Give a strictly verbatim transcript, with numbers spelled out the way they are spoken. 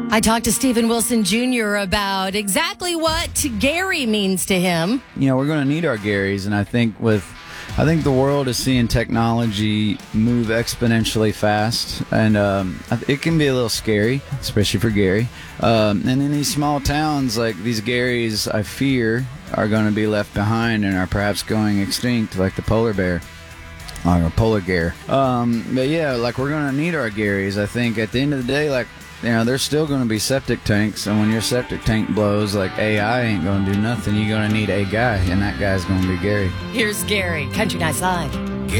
I talked to Stephen Wilson Junior about exactly what Gary means to him. You know, we're going to need our Garys, and I think with, I think the world is seeing technology move exponentially fast, and um, it can be a little scary, especially for Gary. Um, and in these small towns, like these Garys, I fear, are going to be left behind and are perhaps going extinct, like the polar bear. Or a polar bear. Um, but yeah, like we're going to need our Garys. I think at the end of the day, like, you know, there's still going to be septic tanks, and when your septic tank blows, like A I ain't going to do nothing. You're going to need a guy, and that guy's going to be Gary. Here's Gary, Country Nights Live.